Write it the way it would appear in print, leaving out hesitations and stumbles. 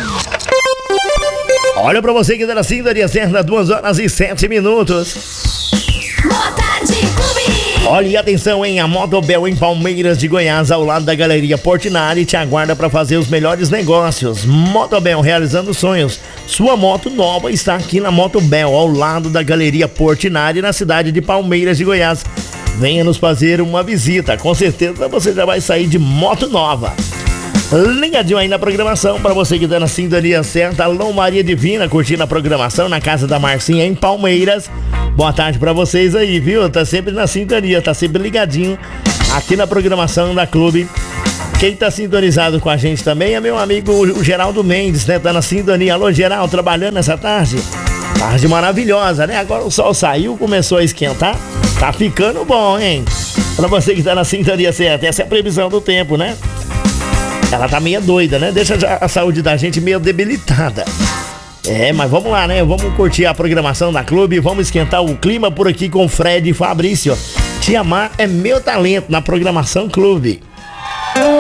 Olha pra você que tá na sintonia certa, 2h07. Boa tarde, Clube. Olha e atenção, hein? A Motobel em Palmeiras de Goiás, ao lado da Galeria Portinari, te aguarda para fazer os melhores negócios. Motobel, realizando sonhos. Sua moto nova está aqui na Motobel, ao lado da Galeria Portinari, na cidade de Palmeiras de Goiás. Venha nos fazer uma visita, com certeza você já vai sair de moto nova. Ligadinho aí na programação, para você que tá na sintonia certa. Alô Maria Divina, curtindo a programação na casa da Marcinha em Palmeiras. Boa tarde pra vocês aí, viu? Tá sempre na sintonia, tá sempre ligadinho aqui na programação da Clube. Quem tá sintonizado com a gente também é meu amigo o Geraldo Mendes, né? Tá na sintonia. Alô Geraldo, trabalhando essa tarde? Tarde maravilhosa, né? Agora o sol saiu, começou a esquentar. Tá ficando bom, hein? Pra você que tá na sintonia certa, essa é a previsão do tempo, né? Ela tá meio doida, né? Deixa já a saúde da gente meio debilitada. Mas vamos lá, né? Vamos curtir a programação da Clube. Vamos esquentar o clima por aqui com Fred e Fabrício. Te amar é meu talento na programação Clube.